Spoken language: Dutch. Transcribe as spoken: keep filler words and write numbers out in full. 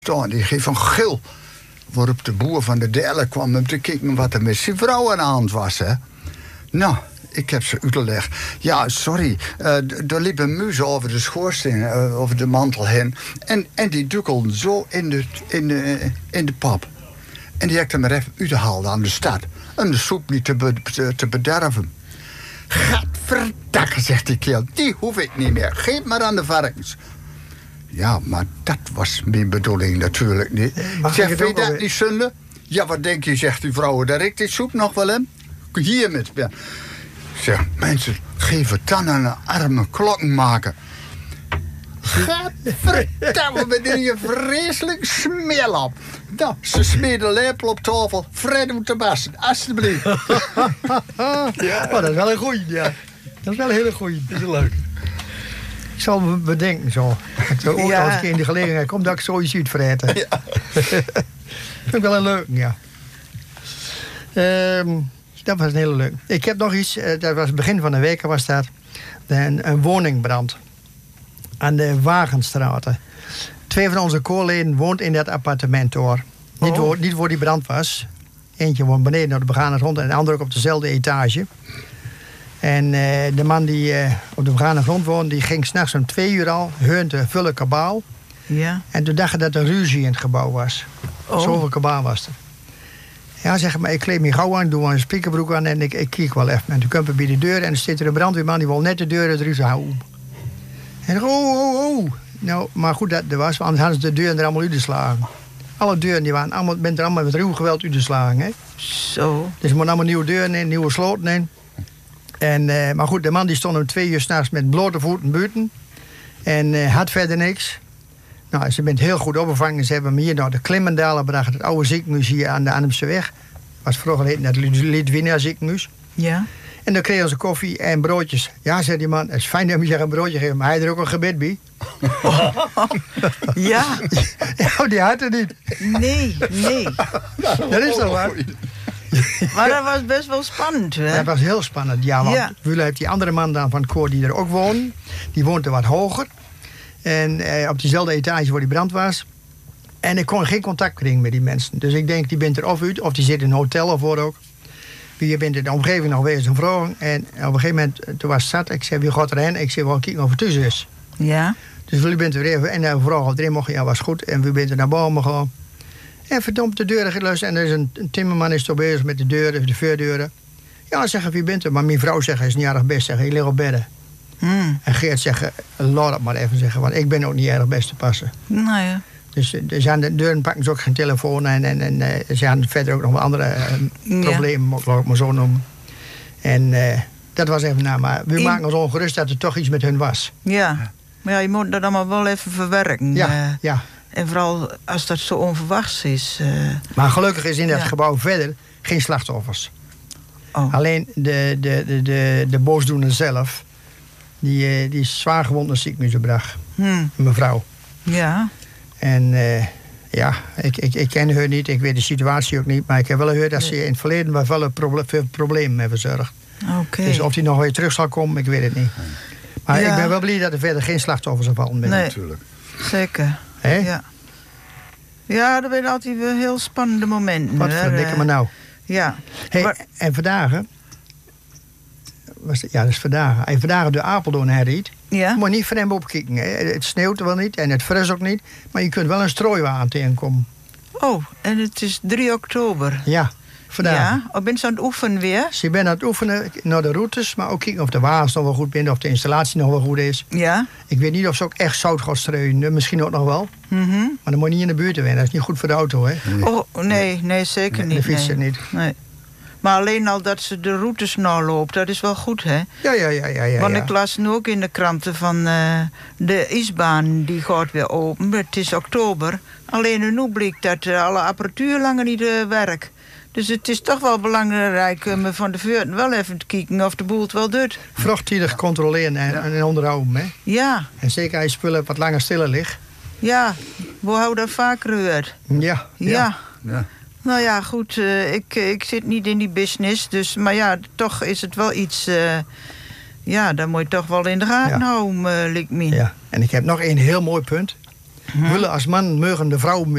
staan. Die geeft een gil. Waarop de boer van de derde kwam om te kijken wat er met zijn vrouw aan de hand was. Hè. Nou, ik heb ze uitgelegd. Ja, sorry, uh, d- er liep een muis over de schoorsteen, uh, over de mantel heen. En, en die dukkelde zo in de, in, de, in de pap. En die heb ik er maar even uitgehaald aan de stad. Om de soep niet te, be, te, te bederven. Gadverdakke, zegt die keel. Die hoef ik niet meer. Geef maar aan de varkens. Ja, maar dat was mijn bedoeling natuurlijk niet. Mag Zeg, ik het vind ook je dat wel- niet zonde? Ja, wat denk je, zegt die vrouw. Daar rikt die soep nog wel in? Hier met. Ja. Zeg, mensen, geef het dan aan een arme klokkenmaker. Gadverdamme, wat ben je vreselijk smeerlap. Nou, ze smeert de lepel op tafel. Fred moet de bassen, alsjeblieft. Ja. Oh, dat is wel een goeie, ja. Dat is wel een hele goeie. Dat is leuk. Ik zal me bedenken zo. Als ik ook Ja. al eens een keer in de gelegenheid kom, dat ik zoiets uit vergeten. Ja. Vind ik wel een leuk, ja. Ehm, dat was een hele leuk. Ik heb nog iets, eh, dat was het begin van de week was dat. Een, een woningbrand. Aan de Wagenstraten. Twee van onze koorleden woont in dat appartement hoor. Niet, Oh. waar, niet waar die brand was. Eentje woont beneden op de begane grond en de andere ook op dezelfde etage. En eh, de man die eh, op de begane grond woonde, die ging s'nachts om twee uur al heun te vullen kabaal. Ja. En toen dacht hij dat er ruzie in het gebouw was. Oh. Zoveel kabaal was er. Ja, zeg maar, ik kleed me gauw aan, doe een spiekerbroek aan en ik, ik kijk wel even. En toen kwam hij bij de deur en er staat er een brandweerman, die wil net de deur eruit houden. En ik, oh, oh, oh. Nou, maar goed dat er was, want anders hadden ze de deuren er allemaal uitgeslagen. Alle deuren die waren allemaal, bent er allemaal met ruw geweld uitgeslagen. Hè? Zo. Dus er moeten allemaal nieuwe deuren in, nieuwe sloten in. En, eh, maar goed, de man die stond om twee uur s'nachts met blote voeten buiten. En eh, had verder niks. Nou, ze bent heel goed opgevangen. Ze hebben hem hier naar de Klimmendalen gebracht. Het oude ziekenhuis hier aan de Arnhemse weg. Was vroeger heette het Lidwina ziekenhuis. Ja. En dan kregen ze koffie en broodjes. Ja, zei die man, het is fijn dat je een broodje geeft. Maar hij had er ook een gebed bij. Ja. Ja, die had het niet. Nee, nee. Dat is toch waar? Maar dat was best wel spannend, hè? Dat was heel spannend, ja. Want Ja. Wule heeft die andere man dan van het koor die er ook woont. Die woont er wat hoger. En eh, op diezelfde etage waar die brand was. En ik kon geen contact krijgen met die mensen. Dus ik denk, die bent er of uit, of die zit in een hotel of wat ook. Je bent in de omgeving nog wezen vragen. En op een gegeven moment, toen was het zat. Ik zei, wie gaat erheen? Ik zei, wel kijken of het thuis is. Ja. Dus jullie bent er even. En dan vragen of erin mocht. Ja, was goed. En we bent er naar boven gegaan. En verdomd de deuren geluisterd. En er is een, een timmerman is toch bezig met de deuren, de voordeuren. Ja, zeggen wie bent er? Maar mijn vrouw zegt, hij is niet erg best. Zeggen, je ligt op bedden. Hm. En Geert zegt, laat het maar even zeggen. Want ik ben ook niet erg best te passen. Nou ja. Dus eh, ze aan de deuren pakken ze ook geen telefoon. En, en, en eh, ze hadden verder ook nog wel andere eh, Ja. problemen, mag ik maar zo noemen. En eh, dat was even na. Maar we In- maken ons ongerust dat er toch iets met hun was. Ja. Maar ja, je moet dat allemaal wel even verwerken. Ja, eh. ja. En vooral als dat zo onverwachts is. eh. Maar gelukkig is in dat Ja. gebouw verder geen slachtoffers. Oh. Alleen de, de, de, de, de boosdoener zelf, die, eh, die is zwaar gewond naar het ziekenhuis gebracht. Hm. Een mevrouw. Ja. En eh, ja, ik, ik, ik ken haar niet, ik weet de situatie ook niet. Maar ik heb wel gehoord dat Nee. ze in het verleden wel veel, proble- veel problemen hebben verzorgd. Oké. Dus of die nog weer terug zal komen, ik weet het niet. Maar Ja. ik ben wel blij dat er verder geen slachtoffers vallen. Nee. Natuurlijk. Zeker. Hè? Ja. Ja, dat zijn altijd weer heel spannende momenten. Wat hè. verdikken me nou. Ja. Hey, Maar- en vandaag, was het, ja, dat is vandaag. En vandaag de Apeldoorn herriet. Ja. Je moet niet van hem opkijken. Hè. Het sneeuwt wel niet en het fris ook niet. Maar je kunt wel een strooiwagen tegenkomen. Oh, en het is drie oktober. Ja, vandaag. Ja. Of ben je aan het oefenen weer? Dus je bent aan het oefenen naar de routes, maar ook kijken of de wagens nog wel goed binnen, of de installatie nog wel goed is. Ja. Ik weet niet of ze ook echt zout gaat strooien. Misschien ook nog wel. Mhm. Maar dan moet je niet in de buurt zijn. Dat is niet goed voor de auto, hè? Oh, nee, nee, zeker Nee, niet. de fietser nee. niet. Nee. Maar alleen al dat ze de routes naloopt, dat is wel goed, hè? Ja, ja, ja, ja. ja, Want ja. ik las nu ook in de kranten van eh, de ijsbaan, die gaat weer open. Het is oktober. Alleen nu blijkt dat eh, alle apparatuur langer niet eh, werkt. Dus het is toch wel belangrijk om van de veurten wel even te kijken of de boel het wel doet. Vroegtijdig controleren en, en onderhouden, hè? Ja, En zeker als je spullen wat langer stiller liggen. ja. We houden dat vaker uit. Ja, Ja. Ja. Nou ja, goed. eh, ik, ik zit niet in die business. Dus, maar ja, toch is het wel iets... eh, ja, daar moet je toch wel in de gaten Ja. houden, uh, lijkt me. ja. En ik heb nog één heel mooi punt. willen als man mogen de vrouw